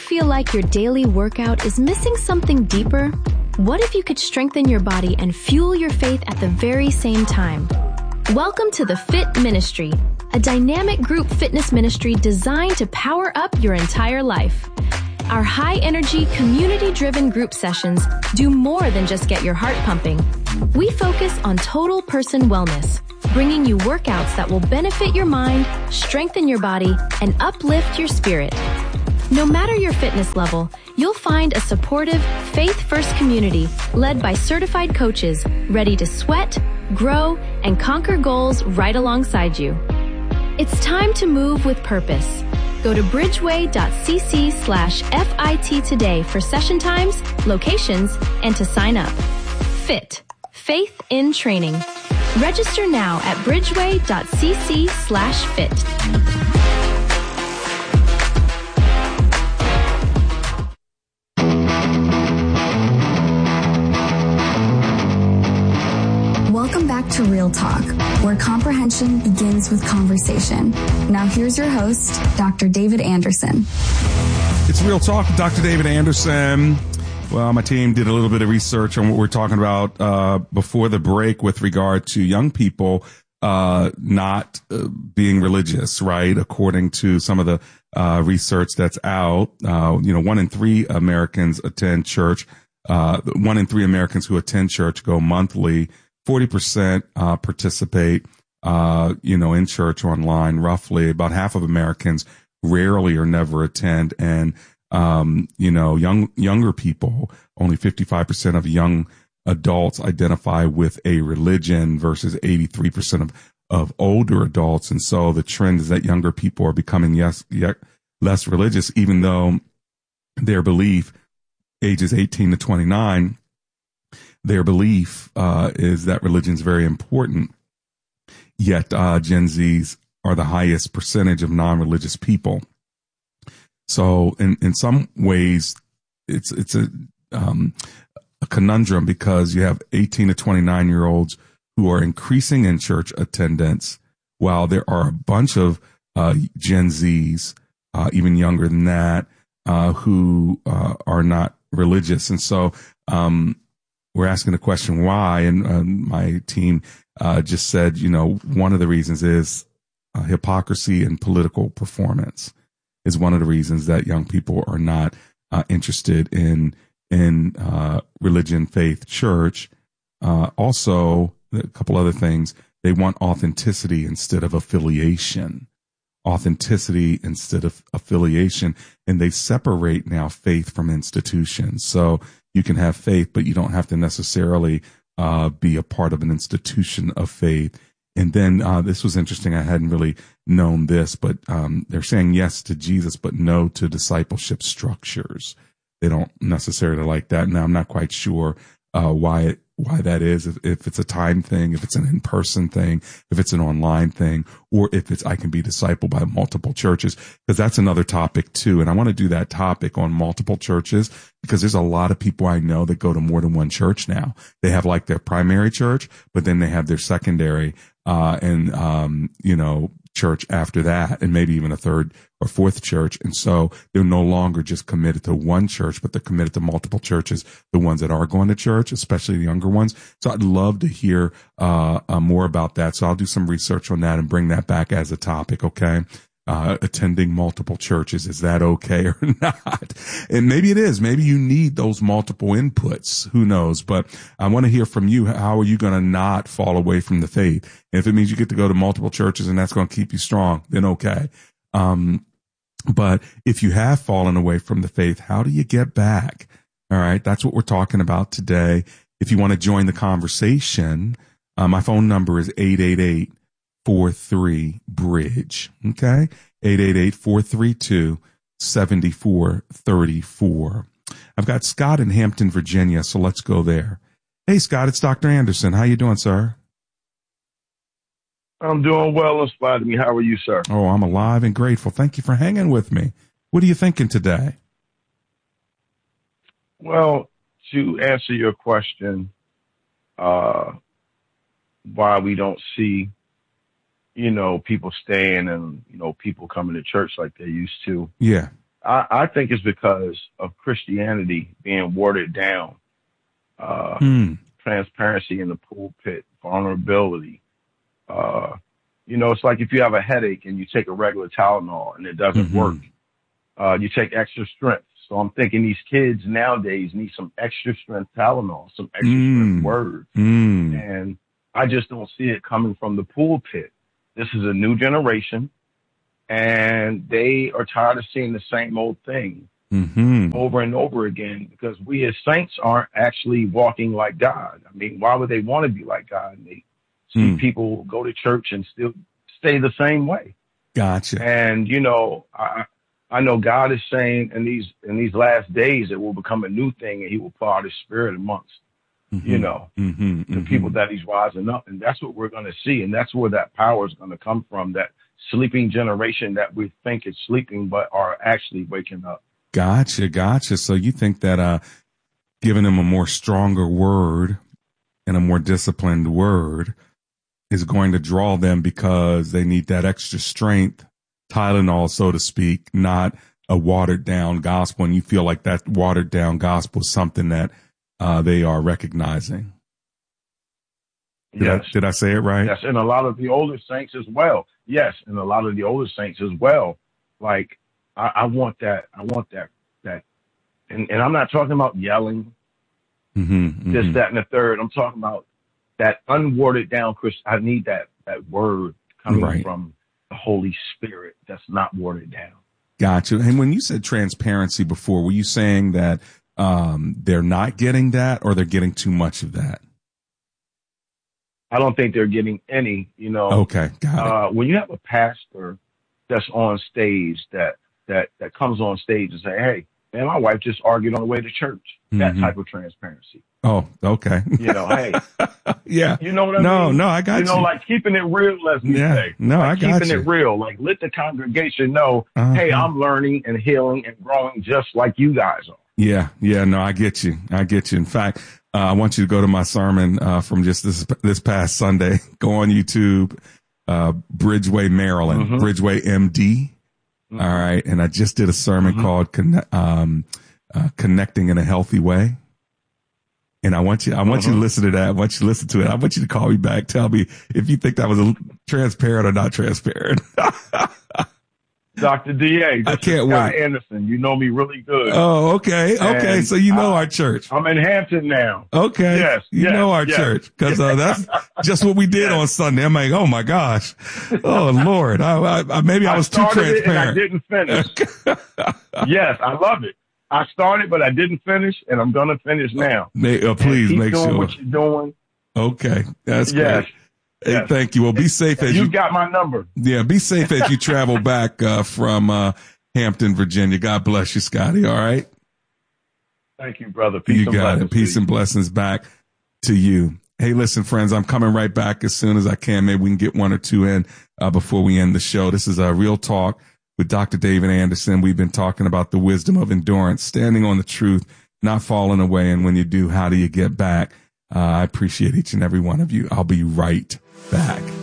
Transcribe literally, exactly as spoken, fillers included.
feel like your daily workout is missing something deeper? What if you could strengthen your body and fuel your faith at the very same time? Welcome to the Fit Ministry, a dynamic group fitness ministry designed to power up your entire life. Our high-energy, community-driven group sessions do more than just get your heart pumping. We focus on total person wellness, bringing you workouts that will benefit your mind, strengthen your body, and uplift your spirit. No matter your fitness level, you'll find a supportive, faith-first community led by certified coaches ready to sweat, grow, and conquer goals right alongside you. It's time to move with purpose. Go to bridgeway.cc slash FIT today for session times, locations, and to sign up. Fit. Faith in training. Register now at bridgeway.cc slash fit. Welcome back to Real Talk, where comprehension begins with conversation. Now here's your host, Doctor David Anderson. It's Real Talk with Doctor David Anderson. Well, my team did a little bit of research on what we're talking about uh, before the break with regard to young people uh, not uh, being religious, right? According to some of the uh, research that's out, uh, you know, one in three Americans attend church. Uh, one in three Americans who attend church go monthly. forty percent uh, participate, uh, you know, in church online. Roughly about half of Americans rarely or never attend. And, um, you know, young, younger people, only fifty-five percent of young adults identify with a religion versus eighty-three percent of, of older adults. And so the trend is that younger people are becoming yes, yet less religious, even though their belief, ages eighteen to twenty-nine, their belief uh, is that religion is very important, yet uh, Gen Zs are the highest percentage of non-religious people. So in, in some ways, it's it's a, um, a conundrum because you have eighteen to twenty-nine-year-olds who are increasing in church attendance, while there are a bunch of uh, Gen Zs, uh, even younger than that, uh, who uh, are not religious. And so um we're asking the question why, and uh, my team uh, just said, you know, one of the reasons is uh, hypocrisy and political performance is one of the reasons that young people are not uh, interested in in uh, religion, faith, church. Uh, also, a couple other things, they want authenticity instead of affiliation. Authenticity instead of affiliation, and they separate now faith from institutions. So you can have faith, but you don't have to necessarily uh, be a part of an institution of faith. And then uh, this was interesting. I hadn't really known this, but um, they're saying yes to Jesus, but no to discipleship structures. They don't necessarily like that. Now, I'm not quite sure uh, why it, why that is, if, if it's a time thing, if it's an in-person thing, if it's an online thing, or if it's I can be discipled by multiple churches, because that's another topic too. And I want to do that topic on multiple churches because there's a lot of people I know that go to more than one church now. They have like their primary church, but then they have their secondary uh and um you know church after that, and maybe even a third or fourth church. And so they're no longer just committed to one church, but they're committed to multiple churches, the ones that are going to church, especially the younger ones. So I'd love to hear uh, uh more about that. So I'll do some research on that and bring that back as a topic. Okay. Uh, attending multiple churches. Is that okay or not? And maybe it is. Maybe you need those multiple inputs. Who knows? But I want to hear from you. How are you going to not fall away from the faith? And if it means you get to go to multiple churches and that's going to keep you strong, then okay. Um, but if you have fallen away from the faith, how do you get back? All right. That's what we're talking about today. If you want to join the conversation, uh, my phone number is eight eight eight, four three, bridge. Okay. eight eight eight, four three two, seven four three four. I've got Scott in Hampton, Virginia. So let's go there. Hey, Scott, it's Doctor Anderson. How you doing, sir? I'm doing well, inspired me. How are you, sir? Oh, I'm alive and grateful. Thank you for hanging with me. What are you thinking today? Well, to answer your question, uh, why we don't see you know, people staying and, you know, people coming to church like they used to. Yeah. I, I think it's because of Christianity being watered down. Uh, mm. Transparency in the pulpit, vulnerability. Uh, you know, it's like if you have a headache and you take a regular Tylenol and it doesn't mm-hmm. work, uh, you take extra strength. So I'm thinking these kids nowadays need some extra strength Tylenol, some extra mm. strength words. Mm. And I just don't see it coming from the pulpit. This is a new generation, and they are tired of seeing the same old thing mm-hmm. over and over again, because we as saints aren't actually walking like God. I mean, why would they want to be like God? And they see mm. people go to church and still stay the same way. Gotcha. And, you know, I, I know God is saying in these, in these last days, it will become a new thing, and he will pour out his spirit amongst, mm-hmm. you know, mm-hmm. the mm-hmm. people that he's rising up. And that's what we're going to see. And that's where that power is going to come from, that sleeping generation that we think is sleeping, but are actually waking up. Gotcha. Gotcha. So you think that, uh, giving them a more stronger word and a more disciplined word is going to draw them, because they need that extra strength, Tylenol, so to speak, not a watered down gospel. And you feel like that watered down gospel is something that, uh, they are recognizing. Did, yes. I, did I say it right? Yes. And a lot of the older saints as well. Yes. And a lot of the older saints as well. Like, I, I want that. I want that, that, and, and I'm not talking about yelling, mm-hmm, mm-hmm. this, that, and the third. I'm talking about that unwatered down Christian. I need that, that word coming right. from the Holy Spirit that's not watered down. Gotcha. And when you said transparency before, were you saying that, um, they're not getting that, or they're getting too much of that? I don't think they're getting any, you know. Okay. Got it. Uh, when you have a pastor that's on stage that, that, that comes on stage and say, hey, man, my wife just argued on the way to church. That mm-hmm. type of transparency. Oh, okay. You know, hey. yeah. You know what I no, mean? No, no, I got you. You know, like keeping it real, let's yeah. say. No, like I got keeping you. it real. Like, let the congregation know, uh-huh. hey, I'm learning and healing and growing just like you guys are. Yeah. Yeah. No, I get you. I get you. In fact, uh, I want you to go to my sermon, uh, from just this, this past Sunday. Go on YouTube, uh, Bridgeway, Maryland, mm-hmm. Bridgeway M D. Mm-hmm. All right. And I just did a sermon mm-hmm. called, Conne- um, uh, Connecting in a Healthy Way. And I want you, I want mm-hmm. you to listen to that. I want you to listen to it. I want you to call me back. Tell me if you think that was a transparent or not transparent. Doctor D A, this I can't is Scott wait. Anderson. You know me really good. Oh, okay. Okay. And so you know I, our church. I'm in Hampton now. Okay. Yes. You yes, know our yes. church. Cause, uh, that's just what we did yes. on Sunday. I'm like, oh my gosh. Oh Lord. I, I, maybe I was I too transparent. It and I didn't finish. Yes. I love it. I started, but I didn't finish, and I'm going to finish now. May, uh, please keep make doing sure. what you're doing. Okay. That's yes. great. Hey, yes. thank you. Well, be safe as you, you got my number. Yeah. Be safe as you travel back, uh, from, uh, Hampton, Virginia. God bless you, Scotty. All right. Thank you, brother. Peace you and got blessings it. Peace and blessings back to you. Hey, listen, friends, I'm coming right back as soon as I can. Maybe we can get one or two in, uh, before we end the show. This is a Real Talk with Doctor David Anderson. We've been talking about the wisdom of endurance, standing on the truth, not falling away. And when you do, how do you get back? Uh, I appreciate each and every one of you. I'll be right back.